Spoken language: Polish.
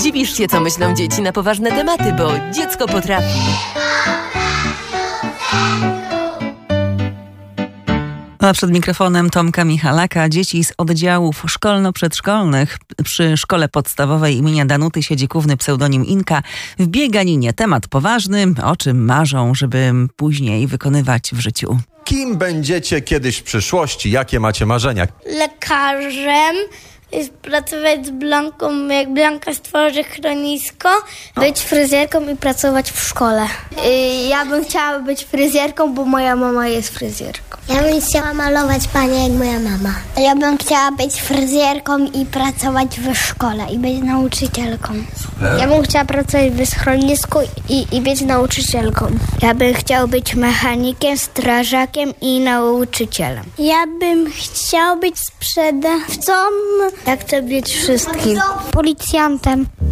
Zdziwisz się, co myślą dzieci na poważne tematy, bo dziecko potrafi. A przed mikrofonem Tomka Michalaka. Dzieci z oddziałów szkolno-przedszkolnych przy Szkole Podstawowej imienia Danuty Siedzikówny, pseudonim Inka, w bieganinie. Temat poważny, o czym marzą, żeby później wykonywać w życiu. Kim będziecie kiedyś w przyszłości? Jakie macie marzenia? Lekarzem, pracować z Blanką, jak Blanka stworzy schronisko, być fryzjerką i pracować w szkole. Ja bym chciała być fryzjerką, bo moja mama jest fryzjerką. Ja bym chciała malować panie jak moja mama. Ja bym chciała być fryzjerką i pracować w szkole i być nauczycielką. Super. Ja bym chciała pracować w schronisku i być nauczycielką. Ja bym chciał być mechanikiem, strażakiem i nauczycielem. Ja bym chciał być sprzedawcą. Ja chcę być wszystkim. Policjantem.